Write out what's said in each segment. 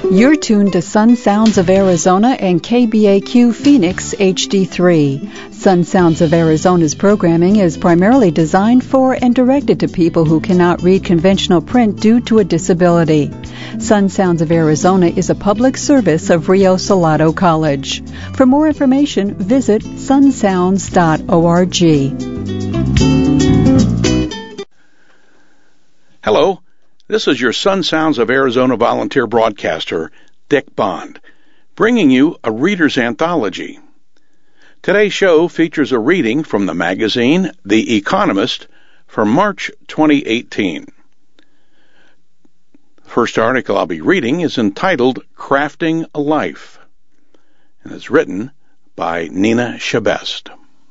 You're tuned to Sun Sounds of Arizona and KBAQ Phoenix HD3. Sun Sounds of Arizona's programming is primarily designed for and directed to people who cannot read conventional print due to a disability. Sun Sounds of Arizona is a public service of Rio Salado College. For more information, visit sunsounds.org. Hello, this is your Sun Sounds of Arizona volunteer broadcaster, Dick Bond, bringing you a reader's anthology. Today's show features a reading from the magazine The Economist for March 2018. The first article I'll be reading is entitled Crafting a Life, and is written by Nina Shabest.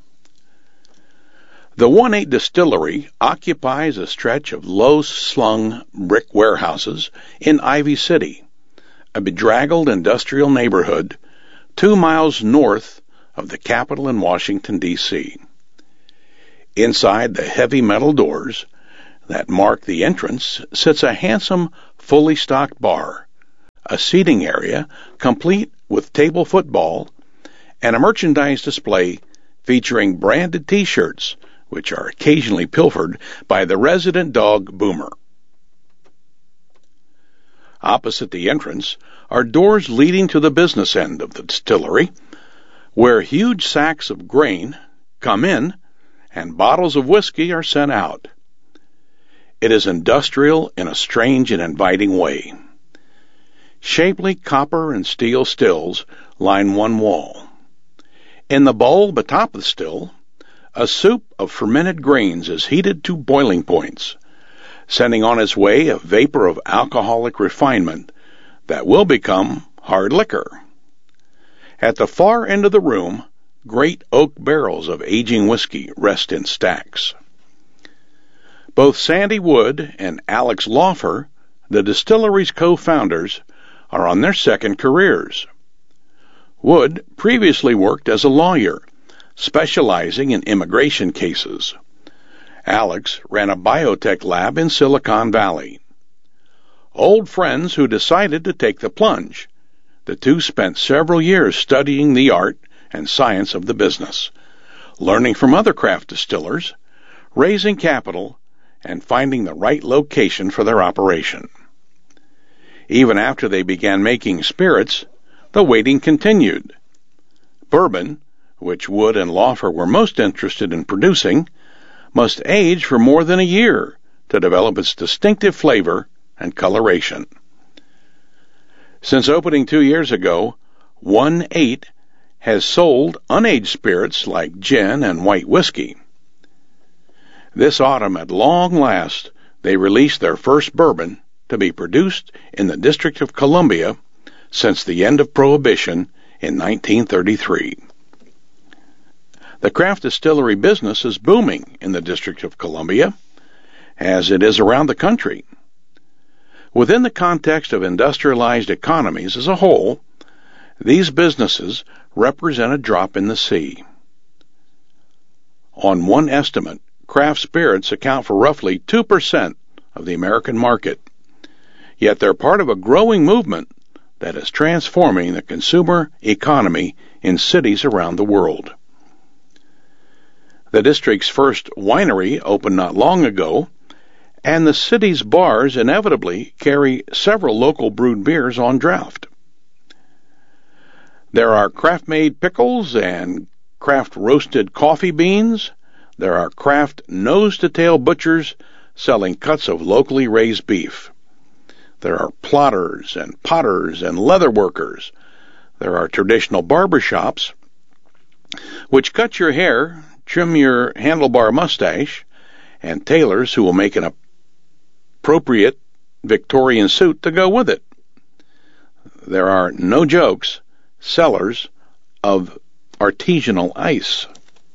The 1-8 Distillery occupies a stretch of low-slung brick warehouses in Ivy City, a bedraggled industrial neighborhood 2 miles north of the capital in Washington, D.C. Inside the heavy metal doors that mark the entrance sits a handsome, fully stocked bar, a seating area complete with table football, and a merchandise display featuring branded T-shirts, which are occasionally pilfered by the resident dog Boomer. Opposite the entrance are doors leading to the business end of the distillery, where huge sacks of grain come in and bottles of whiskey are sent out. It is industrial in a strange and inviting way. Shapely copper and steel stills line one wall. In the bowl atop the still, a soup of fermented grains is heated to boiling points, sending on its way a vapor of alcoholic refinement that will become hard liquor. At the far end of the room, great oak barrels of aging whiskey rest in stacks. Both Sandy Wood and Alex Laufer, the distillery's co-founders, are on their second careers. Wood previously worked as a lawyer, specializing in immigration cases. Alex ran a biotech lab in Silicon Valley. Old friends who decided to take the plunge, the two spent several years studying the art and science of the business, learning from other craft distillers, raising capital, and finding the right location for their operation. Even after they began making spirits, the waiting continued. Bourbon, which Wood and Laufer were most interested in producing, must age for more than a year to develop its distinctive flavor and coloration. Since opening 2 years ago, 1-8 has sold unaged spirits like gin and white whiskey. This autumn, at long last, they released their first bourbon to be produced in the District of Columbia since the end of Prohibition in 1933. The craft distillery business is booming in the District of Columbia, as it is around the country. Within the context of industrialized economies as a whole, these businesses represent a drop in the sea. On one estimate, craft spirits account for roughly 2% of the American market, yet they're part of a growing movement that is transforming the consumer economy in cities around the world. The district's first winery opened not long ago, and the city's bars inevitably carry several local brewed beers on draft. There are craft-made pickles and craft-roasted coffee beans. There are craft nose-to-tail butchers selling cuts of locally raised beef. There are plotters and potters and leather workers. There are traditional barber shops, which cut your hair, trim your handlebar mustache, and tailors who will make an appropriate Victorian suit to go with it. There are, no jokes, sellers of artisanal ice.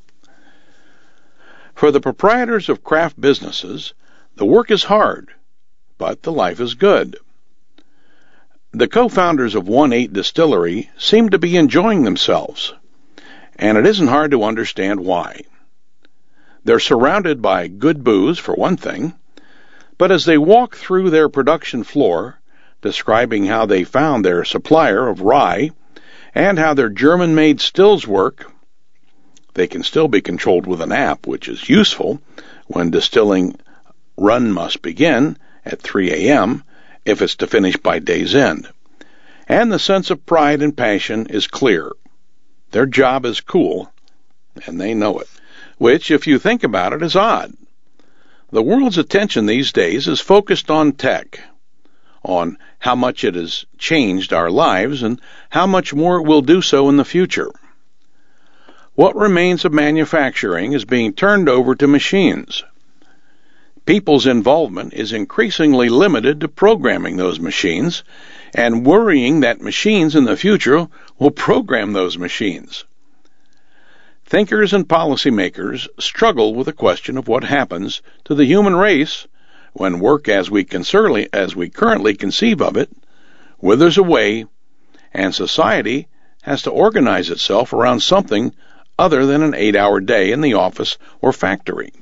For the proprietors of craft businesses, the work is hard, but the life is good. The co-founders of 1-8 Distillery seem to be enjoying themselves, and it isn't hard to understand why. They're surrounded by good booze, for one thing, but as they walk through their production floor, describing how they found their supplier of rye and how their German-made stills work. They can still be controlled with an app, which is useful when distilling run must begin at 3 a.m. if it's to finish by day's end. And the sense of pride and passion is clear. Their job is cool, and they know it, which, if you think about it, is odd. The world's attention these days is focused on tech, on how much it has changed our lives and how much more it will do so in the future. What remains of manufacturing is being turned over to machines. People's involvement is increasingly limited to programming those machines and worrying that machines in the future will program those machines. Thinkers and policymakers struggle with the question of what happens to the human race when work as we currently conceive of it withers away and society has to organize itself around something other than an 8-hour day in the office or factory.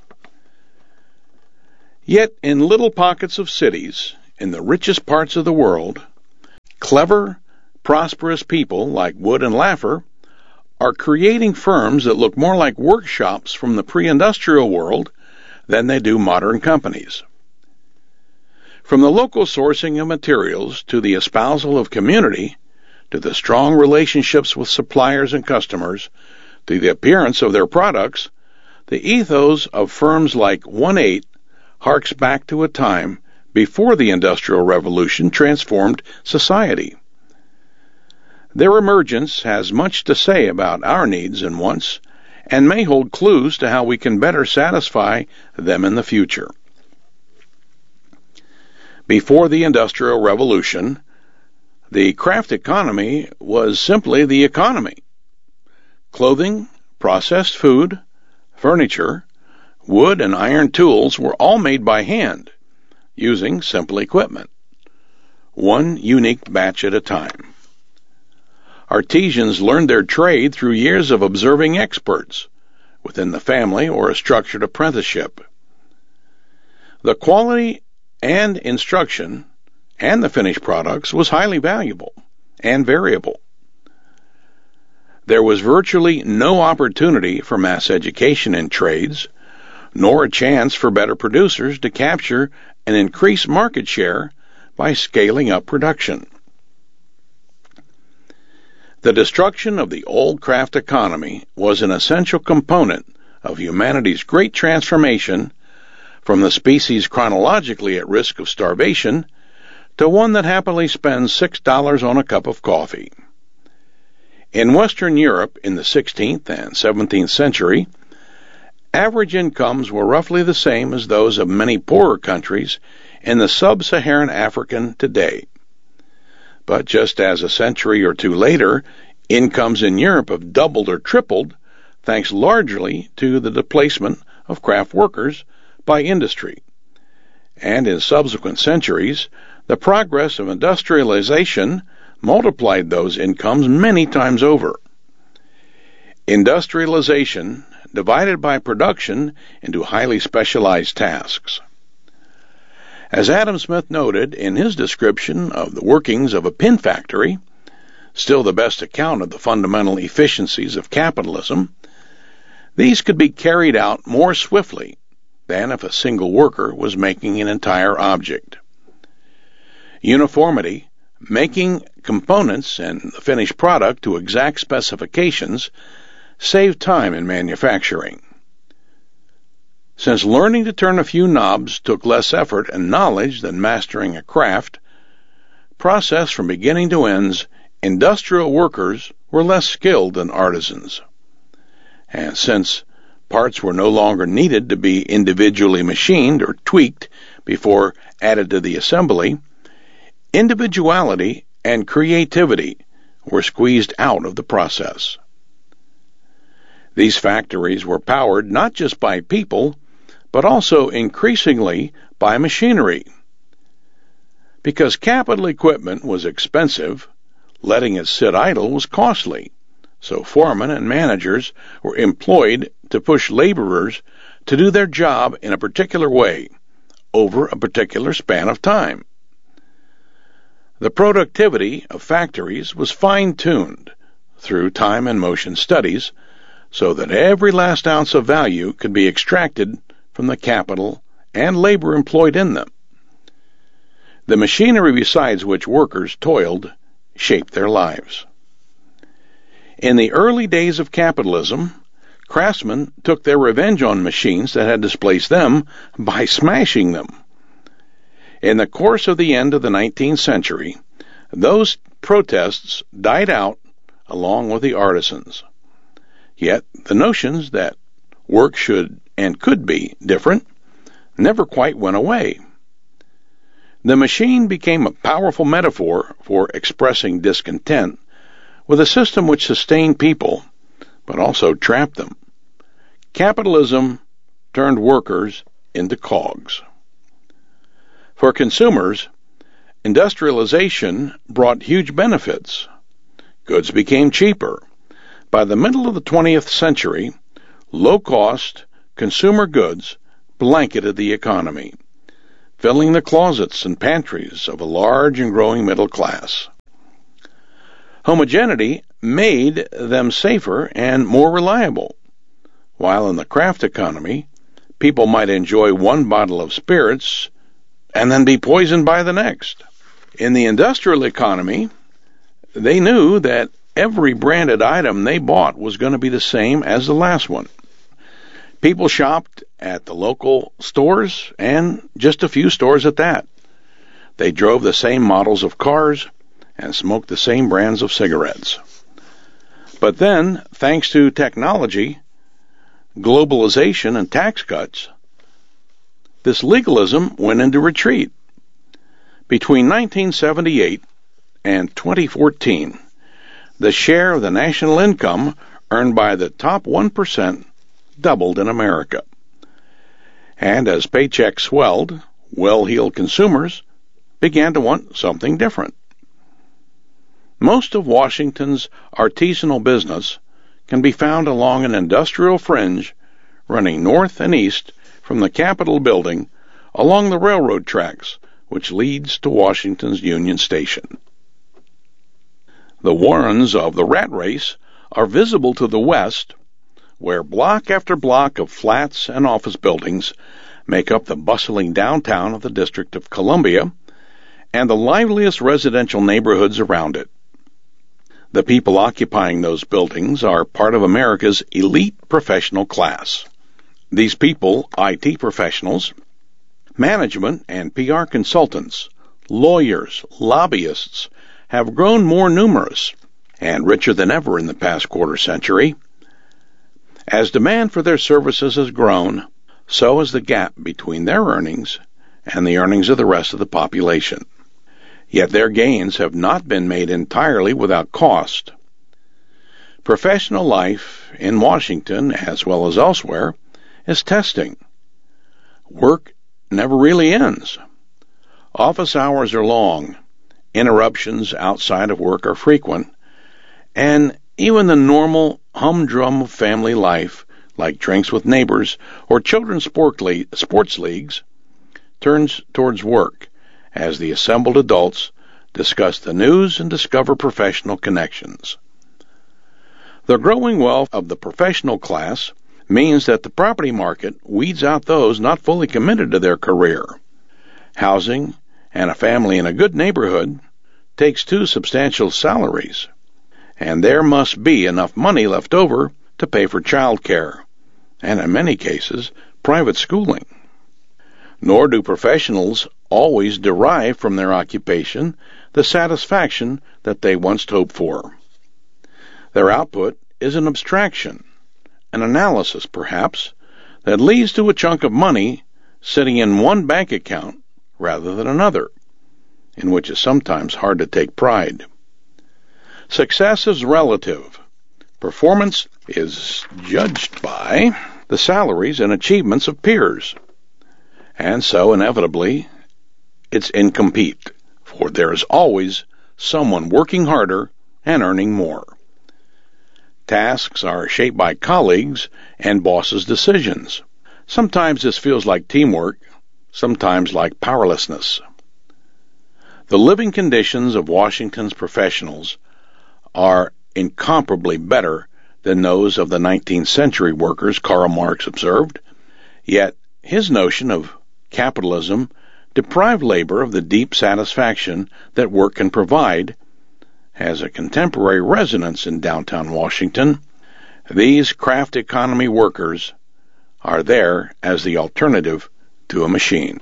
Yet in little pockets of cities, in the richest parts of the world, clever, prosperous people like Wood and Laffer are creating firms that look more like workshops from the pre-industrial world than they do modern companies. From the local sourcing of materials to the espousal of community, to the strong relationships with suppliers and customers, to the appearance of their products, the ethos of firms like 1-8 harks back to a time before the Industrial Revolution transformed society. Their emergence has much to say about our needs and wants, and may hold clues to how we can better satisfy them in the future. Before the Industrial Revolution, the craft economy was simply the economy. Clothing, processed food, furniture, wood and iron tools were all made by hand, using simple equipment, one unique batch at a time. Artisans learned their trade through years of observing experts within the family or a structured apprenticeship. The quality and instruction and the finished products was highly valuable and variable. There was virtually no opportunity for mass education in trades, nor a chance for better producers to capture and increase market share by scaling up production. The destruction of the old craft economy was an essential component of humanity's great transformation from the species chronologically at risk of starvation to one that happily spends $6 on a cup of coffee. In Western Europe in the 16th and 17th century, average incomes were roughly the same as those of many poorer countries in the sub-Saharan African today. But just as a century or two later, incomes in Europe have doubled or tripled, thanks largely to the displacement of craft workers by industry. And in subsequent centuries, the progress of industrialization multiplied those incomes many times over. Industrialization divided by production into highly specialized tasks. As Adam Smith noted in his description of the workings of a pin factory, still the best account of the fundamental efficiencies of capitalism, these could be carried out more swiftly than if a single worker was making an entire object. Uniformity, making components and the finished product to exact specifications, saved time in manufacturing. Since learning to turn a few knobs took less effort and knowledge than mastering a craft, process from beginning to ends, industrial workers were less skilled than artisans. And since parts were no longer needed to be individually machined or tweaked before added to the assembly, individuality and creativity were squeezed out of the process. These factories were powered not just by people, but also increasingly by machinery. Because capital equipment was expensive, letting it sit idle was costly, so foremen and managers were employed to push laborers to do their job in a particular way over a particular span of time. The productivity of factories was fine-tuned through time and motion studies so that every last ounce of value could be extracted from the capital and labor employed in them. The machinery beside which workers toiled shaped their lives. In the early days of capitalism, craftsmen took their revenge on machines that had displaced them by smashing them. In the course of the end of the 19th century, those protests died out along with the artisans. Yet the notions that work should and could be different never quite went away. The machine became a powerful metaphor for expressing discontent with a system which sustained people, but also trapped them. Capitalism turned workers into cogs. For consumers, industrialization brought huge benefits. Goods became cheaper. By the middle of the 20th century, low-cost consumer goods blanketed the economy, filling the closets and pantries of a large and growing middle class. Homogeneity made them safer and more reliable, while in the craft economy, people might enjoy one bottle of spirits and then be poisoned by the next. In the industrial economy, they knew that every branded item they bought was going to be the same as the last one. People shopped at the local stores and just a few stores at that. They drove the same models of cars and smoked the same brands of cigarettes. But then, thanks to technology, globalization, and tax cuts, this legalism went into retreat. Between 1978 and 2014, the share of the national income earned by the top 1% doubled in America. And as paychecks swelled, well-heeled consumers began to want something different. Most of Washington's artisanal business can be found along an industrial fringe running north and east from the Capitol building along the railroad tracks, which leads to Washington's Union Station. The warrens of the rat race are visible to the west, where block after block of flats and office buildings make up the bustling downtown of the District of Columbia and the liveliest residential neighborhoods around it. The people occupying those buildings are part of America's elite professional class. These people, IT professionals, management and PR consultants, lawyers, lobbyists, have grown more numerous and richer than ever in the past quarter century. As demand for their services has grown, so has the gap between their earnings and the earnings of the rest of the population. Yet their gains have not been made entirely without cost. Professional life in Washington, as well as elsewhere, is testing. Work never really ends. Office hours are long, interruptions outside of work are frequent, and even the normal humdrum of family life, like drinks with neighbors or children's sports leagues, turns towards work as the assembled adults discuss the news and discover professional connections. The growing wealth of the professional class means that the property market weeds out those not fully committed to their career. Housing and a family in a good neighborhood takes 2 substantial salaries, and there must be enough money left over to pay for child care, and in many cases, private schooling. Nor do professionals always derive from their occupation the satisfaction that they once hoped for. Their output is an abstraction, an analysis perhaps, that leads to a chunk of money sitting in one bank account rather than another, in which is sometimes hard to take pride. Success is relative. Performance is judged by the salaries and achievements of peers. And so, inevitably, it's incomplete, for there is always someone working harder and earning more. Tasks are shaped by colleagues and bosses' decisions. Sometimes this feels like teamwork, sometimes like powerlessness. The living conditions of Washington's professionals are incomparably better than those of the 19th century workers, Karl Marx observed. Yet his notion of capitalism deprived labor of the deep satisfaction that work can provide. Has a contemporary resonance in downtown Washington. These craft economy workers are there as the alternative to a machine.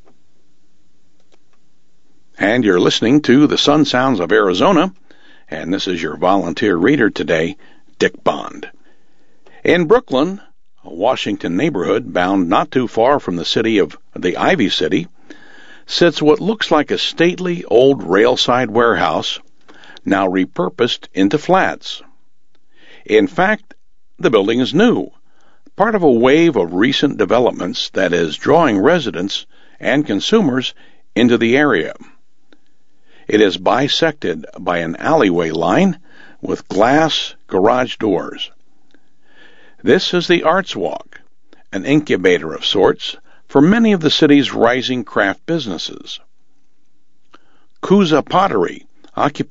And you're listening to the Sun Sounds of Arizona, and this is your volunteer reader today, Dick Bond. In Brooklyn, a Washington neighborhood bound not too far from the city of the Ivy City, sits what looks like a stately old railside warehouse, now repurposed into flats. In fact, the building is new, part of a wave of recent developments that is drawing residents and consumers into the area. It is bisected by an alleyway line with glass garage doors. This is the Arts Walk, an incubator of sorts for many of the city's rising craft businesses. Kuza Pottery occupies